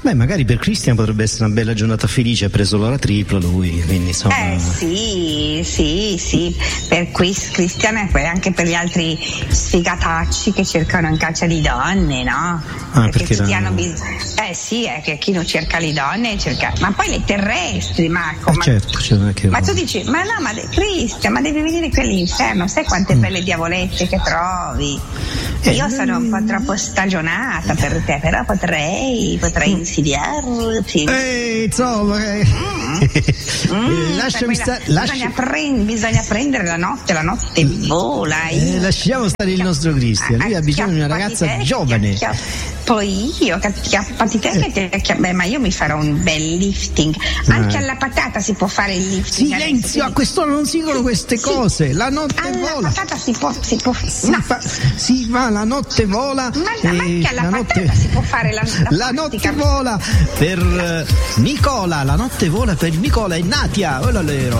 Beh, magari per Cristian potrebbe essere una bella giornata felice, ha preso l'ora tripla lui, quindi insomma. Sì, per Cristian e poi anche per gli altri sfigatacci che cercano in caccia di donne, no? Perché tutti hanno sì, è che chi non cerca le donne cerca, ma poi le terrestri, Marco. Certo, ma tu dici, ma Cristian, ma devi venire qui all'inferno, sai quante belle diavolette che trovi? Io sono un po' troppo stagionata per te, però potrei insidiarti. Insomma, lasciami stare. Bisogna prendere la notte vola. Lasciamo stare il nostro Cristian, lui ha bisogno di una ragazza giovane. Poi io ma io mi farò un bel lifting. Anche alla patata si può fare il lifting. Silenzio, a quest'ora non si dicono queste cose. La notte vola. Alla patata si può. Si va, la notte vola. Ma anche alla patata si può fare la notte vola per Nicola. La notte vola per Nicola e Natia.